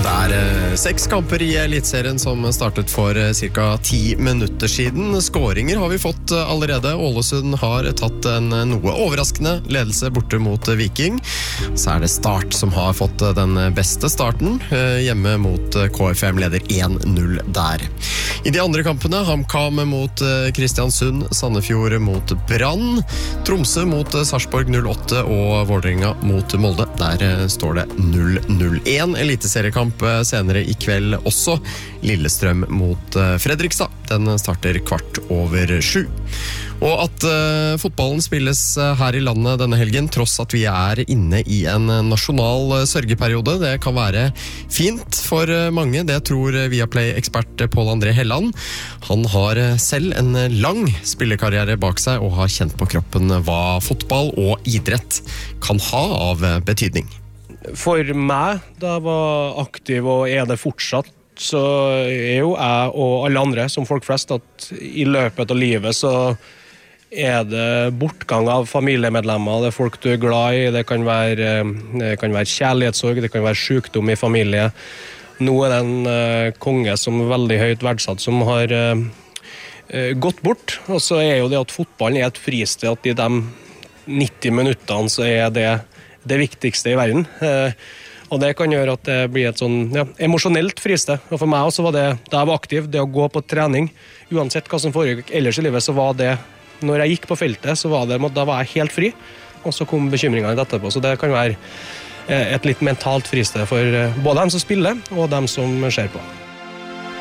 6 kamper i Elitserien som startet for cirka 10 minutter siden. Skåringer har vi fått allerede. Ålesund har tatt en noe overraskende ledelse borte mot Viking. Så det Start som har fått den beste starten. Hjemme mot KFM leder 1-0 der. I de andre kampene, HamKam mot Kristiansund, Sandefjord mot Brann, Tromsø mot Sarpsborg 08 og Vålerenga mot Molde. Der står det 0-0-1. Eliteseriekamp senere i kveld også. Lillestrøm mot Fredrikstad. Den starter 7:15. Og at fotballen spilles her i landet denne helgen, tross at vi inne i en nasjonal sørgeperiode, det kan være fint for mange. Det tror Viaplay-ekspert Pål André Helland. Han har selv en lang spillekarriere bak seg og har kjent på kroppen hva fotball og idrett kan ha av betydning. For meg, da jeg var aktiv og det fortsatt, så jo jeg og alle andre som folk flest at i løpet av livet så det bortgang av familiemedlemmer, det folk du glad i, det kan være kjærlighetssorg, det kan være sykdom i familie. Nå det en konge som veldig høyt verdsatt, som har gått bort, og så jo det at fotballen et fristed, at i de 90 minuttene så det viktigste i verden. Og det kan gjøre at det blir et sånn emosjonelt fristed. Og for meg også var det, da jeg var aktiv, det å gå på trening, uansett hva som foregikk ellers i livet, så var det, når jeg gikk på feltet, så var det, da var jeg helt fri, og så kom bekymringene etterpå. Så det kan være et litt mentalt fristed for både dem som spiller, og dem som ser på.